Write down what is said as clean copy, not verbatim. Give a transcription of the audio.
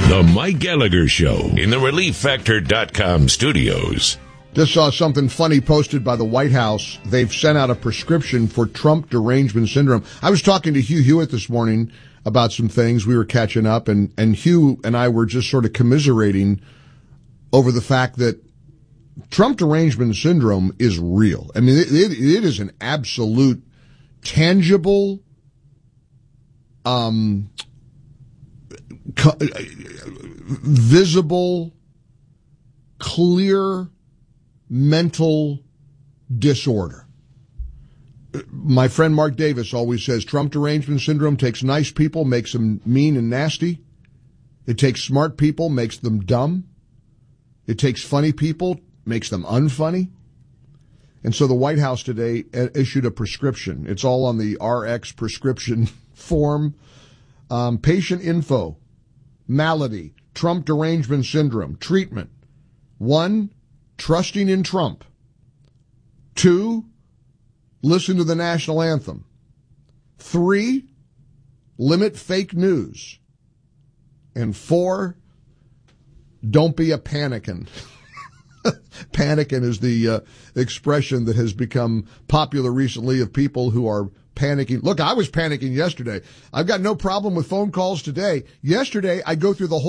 The Mike Gallagher Show in the ReliefFactor.com studios. Just saw something funny posted by the White House. They've sent out a prescription for Trump derangement syndrome. I was talking to Hugh Hewitt this morning about some things. We were catching up, and Hugh and I were just sort of commiserating over the fact that Trump derangement syndrome is real. I mean, it is an absolute, tangible, visible, clear mental disorder. My friend Mark Davis always says Trump derangement syndrome takes nice people, makes them mean and nasty. It takes smart people, makes them dumb. It takes funny people, makes them unfunny. And so the White House today issued a prescription. It's all on the RX prescription form. Patient info, malady, Trump derangement syndrome, treatment. 1, trusting in Trump. 2, listen to the national anthem. 3, limit fake news. And 4, don't be a panicking. Panicking is the expression that has become popular recently of people who are panicking. Look, I was panicking yesterday. I've got no problem with phone calls today. Yesterday, I go through the whole